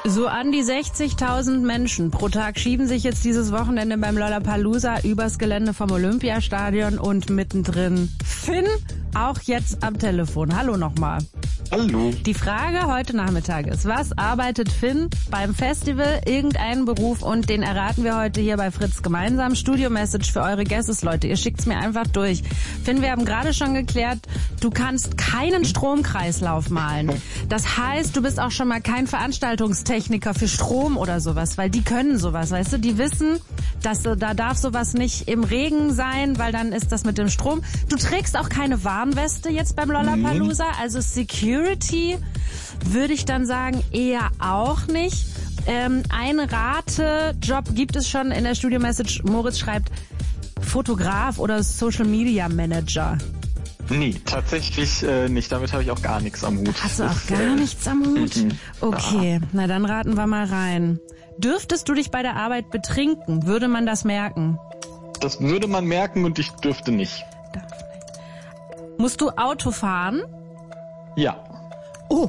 So an die 60.000 Menschen pro Tag schieben sich jetzt dieses Wochenende beim Lollapalooza übers Gelände vom Olympiastadion und mittendrin Finn, auch jetzt am Telefon. Hallo nochmal. Hallo. Die Frage heute Nachmittag ist, was arbeitet Finn beim Festival? Irgendeinen Beruf und den erraten wir heute hier bei Fritz gemeinsam. Studio-Message für eure Guesses, Leute. Ihr schickt's mir einfach durch. Finn, wir haben gerade schon geklärt, du kannst keinen Stromkreislauf malen. Das heißt, du bist auch schon mal kein Veranstaltungstechniker für Strom oder sowas, weil die können sowas, weißt du? Die wissen, dass da darf sowas nicht im Regen sein, weil dann ist das mit dem Strom. Du trägst auch keine Warnweste jetzt beim Lollapalooza, also Security würde ich dann sagen eher auch nicht. Ein Ratejob gibt es schon in der Studio-Message. Moritz schreibt Fotograf oder Social Media Manager. Nee, tatsächlich nicht. Damit habe ich auch gar nichts am Hut. Hast du auch gar nichts am Hut? Okay, na dann raten wir mal rein. Dürftest du dich bei der Arbeit betrinken? Würde man das merken? Das würde man merken und ich dürfte nicht. Darf nicht. Musst du Auto fahren? Ja. Oh.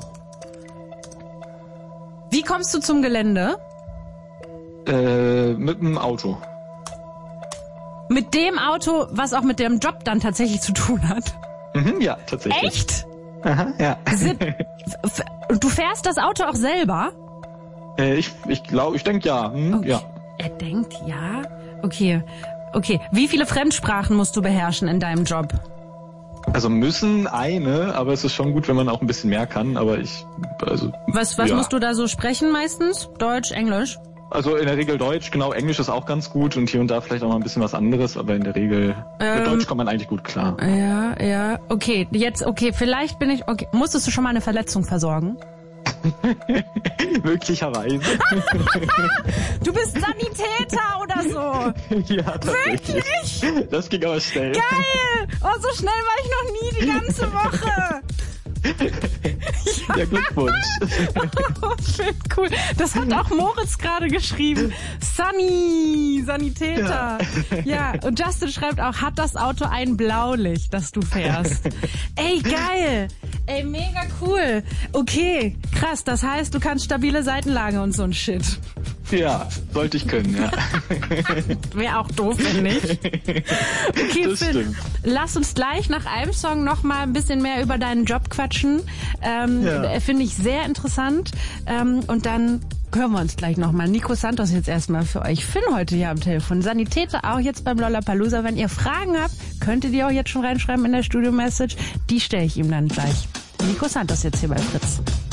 Wie kommst du zum Gelände? Mit dem Auto. Mit dem Auto, was auch mit dem Job dann tatsächlich zu tun hat? Ja, tatsächlich. Echt? Aha, ja. Du fährst das Auto auch selber? Ich denke ja. Okay. Ja. Er denkt ja? Okay. Wie viele Fremdsprachen musst du beherrschen in deinem Job? Also müssen eine, aber es ist schon gut, wenn man auch ein bisschen mehr kann, aber Was ja. Musst du da so sprechen meistens? Deutsch, Englisch? Also in der Regel Deutsch, genau, Englisch ist auch ganz gut und hier und da vielleicht auch mal ein bisschen was anderes, aber in der Regel mit Deutsch kommt man eigentlich gut klar. Ja, okay, vielleicht bin ich, musstest du schon mal eine Verletzung versorgen? Möglicherweise. Du bist Sanitäter oder so? Ja, tatsächlich. Wirklich? Das ging aber schnell. Geil! Oh, so schnell war ich noch nie die ganze Woche. Ja, Glückwunsch. Oh, schön, cool. Das hat auch Moritz gerade geschrieben. Sanitäter. Ja, und Justin schreibt auch, hat das Auto ein Blaulicht, das du fährst? Ey, geil. Ey, mega cool. Okay, krass. Das heißt, du kannst stabile Seitenlage und so ein Shit. Ja, sollte ich können, ja. Wäre auch doof, wenn nicht. Okay, das Finn, stimmt. Lass uns gleich nach einem Song noch mal ein bisschen mehr über deinen Job quatschen. Finde ich sehr interessant. Und dann hören wir uns gleich nochmal. Nico Santos jetzt erstmal für euch. Finn heute hier am Telefon. Sanitäter auch jetzt beim Lollapalooza. Wenn ihr Fragen habt, könnt ihr die auch jetzt schon reinschreiben in der Studio-Message. Die stelle ich ihm dann gleich. Nico Santos jetzt hier bei Fritz.